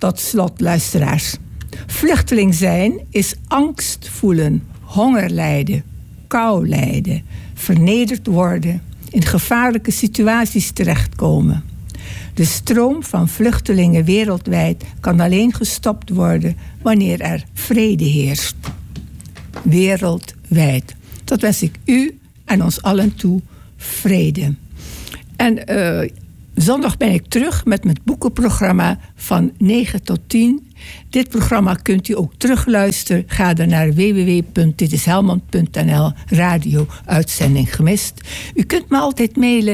Tot slot, luisteraars. Vluchteling zijn is angst voelen, honger lijden, kou lijden, vernederd worden, in gevaarlijke situaties terechtkomen. De stroom van vluchtelingen wereldwijd kan alleen gestopt worden wanneer er vrede heerst. Wereldwijd. Dat wens ik u en ons allen toe, vrede. En zondag ben ik terug met mijn boekenprogramma van 9 tot 10. Dit programma kunt u ook terugluisteren. Ga dan naar www.ditishelmond.nl, radio-uitzending gemist. U kunt me altijd mailen,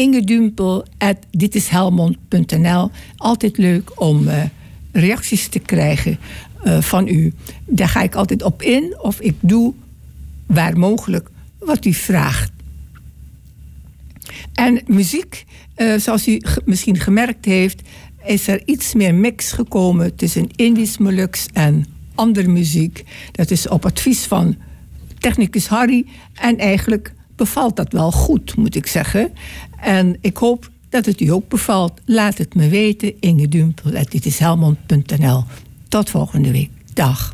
ingedumpel@ditishelmond.nl. Altijd leuk om reacties te krijgen van u. Daar ga ik altijd op in of ik doe waar mogelijk wat u vraagt. En muziek, zoals u misschien gemerkt heeft, is er iets meer mix gekomen tussen Indisch Molux en andere muziek. Dat is op advies van technicus Harry. En eigenlijk bevalt dat wel goed, moet ik zeggen. En ik hoop dat het u ook bevalt. Laat het me weten. ingedumpel@ditishelmond.nl. Tot volgende week. Dag.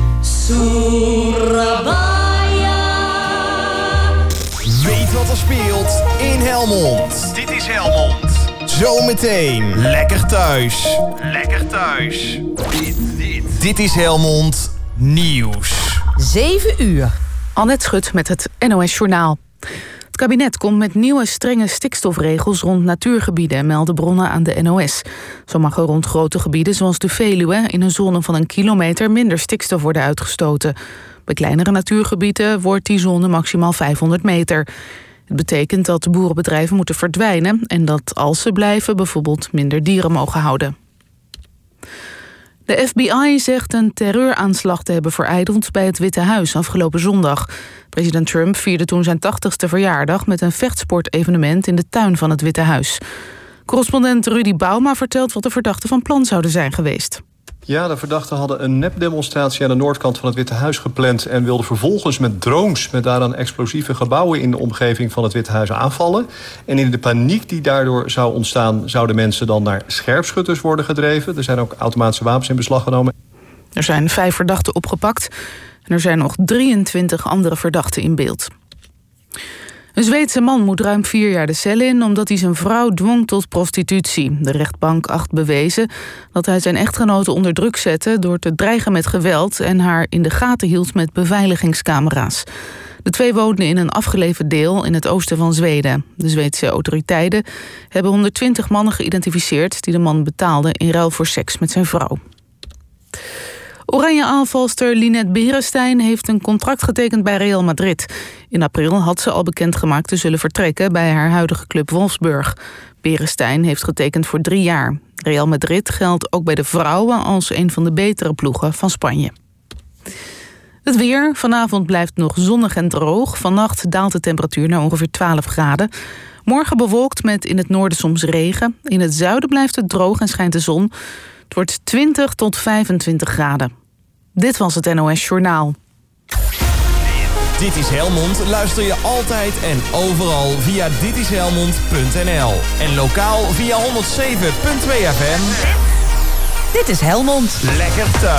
Weet wat er speelt in Helmond. Dit is Helmond. Zometeen lekker thuis. Lekker thuis. Dit is Helmond Nieuws. 7 uur. Annette Schut met het NOS Journaal. Het kabinet komt met nieuwe strenge stikstofregels rond natuurgebieden, melden bronnen aan de NOS. Zo mag er rond grote gebieden zoals de Veluwe in een zone van 1 kilometer minder stikstof worden uitgestoten. Bij kleinere natuurgebieden wordt die zone maximaal 500 meter. Het betekent dat boerenbedrijven moeten verdwijnen en dat als ze blijven bijvoorbeeld minder dieren mogen houden. De FBI zegt een terreuraanslag te hebben verijdeld bij het Witte Huis afgelopen zondag. President Trump vierde toen zijn 80ste verjaardag met een vechtsportevenement in de tuin van het Witte Huis. Correspondent Rudy Bauma vertelt wat de verdachten van plan zouden zijn geweest. Ja, de verdachten hadden een nepdemonstratie aan de noordkant van het Witte Huis gepland en wilden vervolgens met drones met daaraan explosieve gebouwen in de omgeving van het Witte Huis aanvallen. En in de paniek die daardoor zou ontstaan, zouden mensen dan naar scherpschutters worden gedreven. Er zijn ook automatische wapens in beslag genomen. Er zijn 5 verdachten opgepakt en er zijn nog 23 andere verdachten in beeld. Een Zweedse man moet ruim 4 jaar de cel in omdat hij zijn vrouw dwong tot prostitutie. De rechtbank acht bewezen dat hij zijn echtgenote onder druk zette door te dreigen met geweld en haar in de gaten hield met beveiligingscamera's. De 2 woonden in een afgelegen deel in het oosten van Zweden. De Zweedse autoriteiten hebben 120 mannen geïdentificeerd die de man betaalden in ruil voor seks met zijn vrouw. Oranje aanvalster Linette Beresteyn heeft een contract getekend bij Real Madrid. In april had ze al bekendgemaakt te zullen vertrekken bij haar huidige club Wolfsburg. Beresteyn heeft getekend voor 3 jaar. Real Madrid geldt ook bij de vrouwen als een van de betere ploegen van Spanje. Het weer. Vanavond blijft nog zonnig en droog. Vannacht daalt de temperatuur naar ongeveer 12 graden. Morgen bewolkt met in het noorden soms regen. In het zuiden blijft het droog en schijnt de zon. Het wordt 20 tot 25 graden. Dit was het NOS Journaal. Dit is Helmond luister je altijd en overal via ditishelmond.nl. En lokaal via 107.2 FM. Dit is Helmond. Lekker thuis.